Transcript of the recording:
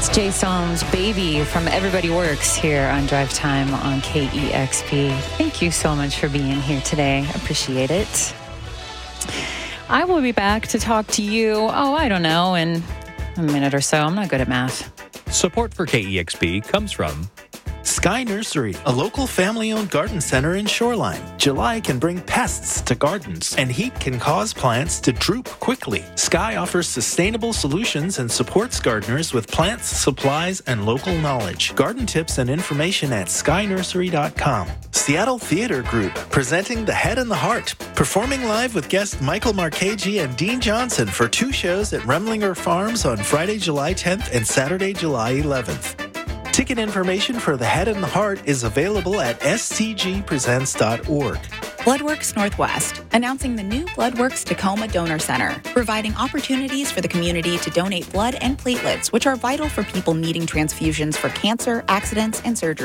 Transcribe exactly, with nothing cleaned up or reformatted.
was Jay Soames' Baby from Everybody Works here on Drive Time on K E X P. Thank you so much for being here today. Appreciate it. I will be back to talk to you, oh, I don't know, in a minute or so. I'm not good at math. Support for K E X P comes from Sky Nursery, a local family-owned garden center in Shoreline. July can bring pests to gardens, and heat can cause plants to droop quickly. Sky offers sustainable solutions and supports gardeners with plants, supplies, and local knowledge. Garden tips and information at sky nursery dot com. Seattle Theater Group, presenting The Head and the Heart, performing live with guest Michael Marchese and Dean Johnson for two shows at Remlinger Farms on Friday, July tenth and Saturday, July eleventh. Ticket information for The Head and the Heart is available at s t g presents dot org. Bloodworks Northwest, announcing the new Bloodworks Tacoma Donor Center, providing opportunities for the community to donate blood and platelets, which are vital for people needing transfusions for cancer, accidents, and surgery.